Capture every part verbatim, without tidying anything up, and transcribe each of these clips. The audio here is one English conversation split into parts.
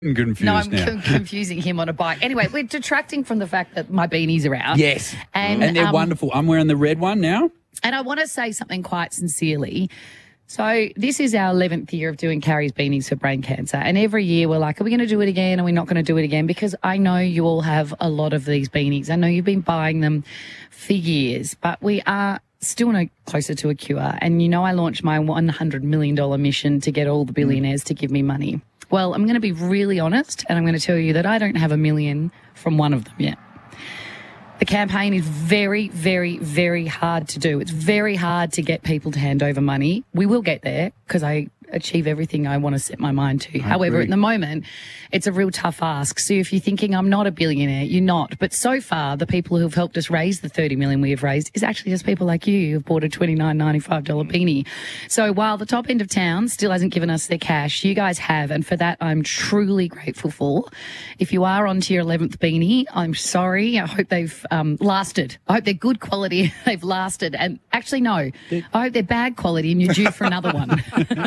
confused No, I'm now. con- confusing him on a bike. Anyway, we're detracting from the fact that my beanies are out. Yes, And, and they're um, wonderful. I'm wearing the red one now. And I want to say something quite sincerely. So this is our eleventh year of doing Carrie's Beanies for brain cancer. And every year we're like, are we going to do it again? Are we not going to do it again? Because I know you all have a lot of these beanies. I know you've been buying them for years, but we are still no closer to a cure. And you know I launched my one hundred million dollars mission to get all the billionaires mm. to give me money. Well, I'm going to be really honest, and I'm going to tell you that I don't have a million from one of them yet. The campaign is very, very, very hard to do. It's very hard to get people to hand over money. We will get there because I achieve everything I want to set my mind to. I However, agree. At the moment, it's a real tough ask. So if you're thinking I'm not a billionaire, you're not. But so far, the people who've helped us raise the thirty million dollars we have raised is actually just people like you who've bought a twenty-nine ninety-five dollars beanie. So while the top end of town still hasn't given us their cash, you guys have. And for that, I'm truly grateful for. If you are onto your eleventh beanie, I'm sorry. I hope they've um, lasted. I hope they're good quality. They've lasted. And actually, no. I hope they're bad quality and you're due for another one.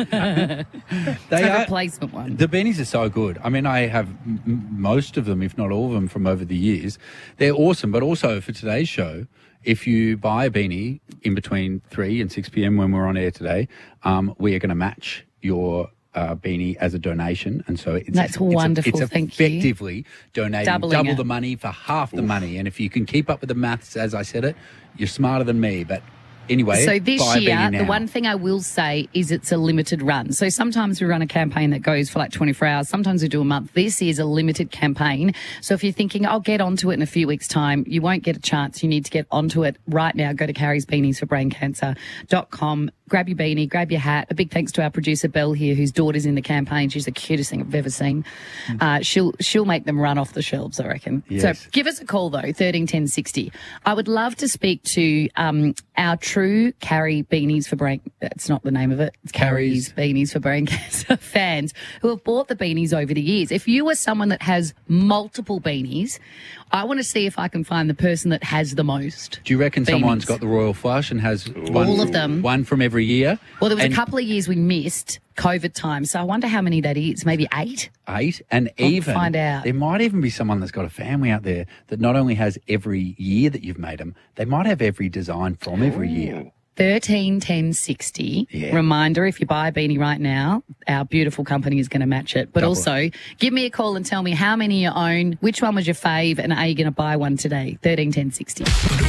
They a are replacement one. The beanies are so good. I mean, I have m- most of them, if not all of them, from over the years. They're awesome. But also for today's show, if you buy a beanie in between three and six p.m. when we're on air today, um, we are going to match your uh, beanie as a donation. And so it's that's it's wonderful. A, it's Thank effectively you. donating Doubling double it. the money for half the Oof. money. And if you can keep up with the maths as I said it, you're smarter than me. But anyway, so this buy a year, beanie now. the one thing I will say is it's a limited run. So sometimes we run a campaign that goes for like twenty-four hours. Sometimes we do a month. This is a limited campaign. So if you're thinking, I'll get onto it in a few weeks' time, you won't get a chance. You need to get onto it right now. Go to carries beanies for brain cancer dot com. Grab your beanie, grab your hat. A big thanks to our producer, Belle, here, whose daughter's in the campaign. She's the cutest thing I've ever seen. Uh, she'll she'll make them run off the shelves, I reckon. Yes. So give us a call, though, thirteen ten sixty. I would love to speak to um, our true Carrie Beanies for Brain... That's not the name of it. It's Carrie's Beanies for Brain Cancer fans who have bought the beanies over the years. If you are someone that has multiple beanies, I want to see if I can find the person that has the most. Do you reckon beanies. someone's got the royal flush and has one, all of them? One from every year? Well, there was and a couple of years we missed COVID time, so I wonder how many that is. Maybe eight? Eight? And I'll even find out. There might even be someone that's got a family out there that not only has every year that you've made them, they might have every design from every year. thirteen ten sixty. Yeah. Reminder, if you buy a beanie right now, our beautiful company is going to match it. But Double also, it. give me a call and tell me how many you own, which one was your fave, and are you going to buy one today? thirteen ten sixty.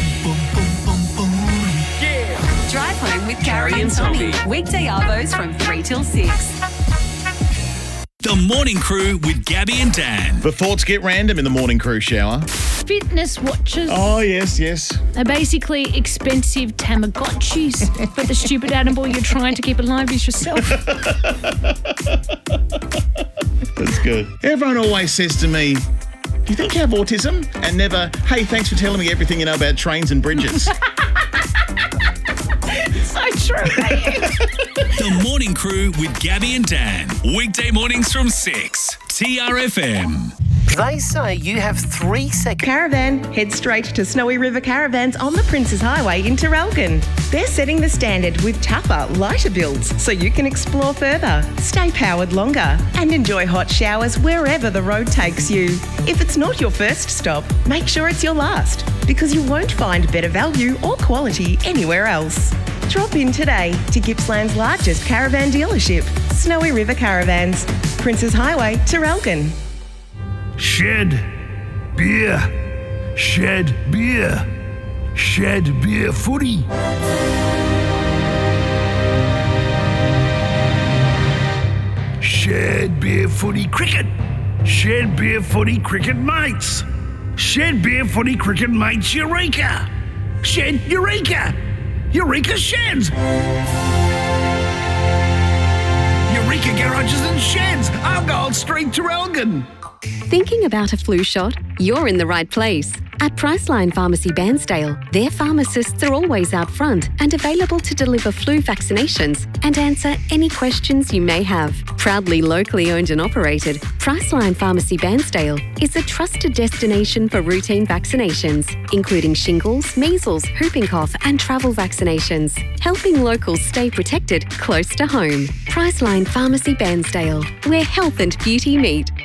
Drive home with Carrie and Tommy. Weekday arvos from three till six. The Morning Crew with Gabby and Dan. The thoughts get random in the Morning Crew shower. Fitness watches. Oh, yes, yes. They're basically expensive Tamagotchis, but the stupid animal you're trying to keep alive is yourself. That's good. Everyone always says to me, do you think you have autism? And never, hey, thanks for telling me everything you know about trains and bridges. So true. The Morning Crew with Gabby and Dan. Weekday mornings from six. T R F M. They say you have three seconds. Caravan, head straight to Snowy River Caravans on the Princes Highway in Terrelgan. They're setting the standard with tougher, lighter builds so you can explore further, stay powered longer and enjoy hot showers wherever the road takes you. If it's not your first stop, make sure it's your last because you won't find better value or quality anywhere else. Drop in today to Gippsland's largest caravan dealership, Snowy River Caravans, Princes Highway, Terrelgan. Shed beer, shed beer, shed beer footy. Shed beer footy cricket, shed beer footy cricket mates, shed beer footy cricket mates Eureka, shed Eureka, Eureka Sheds. Eureka Garages and Sheds, Argyle Street, Terrelgan. Thinking about a flu shot? You're in the right place. At Priceline Pharmacy Bairnsdale, their pharmacists are always out front and available to deliver flu vaccinations and answer any questions you may have. Proudly locally owned and operated, Priceline Pharmacy Bairnsdale is a trusted destination for routine vaccinations, including shingles, measles, whooping cough and travel vaccinations, helping locals stay protected close to home. Priceline Pharmacy Bairnsdale, where health and beauty meet.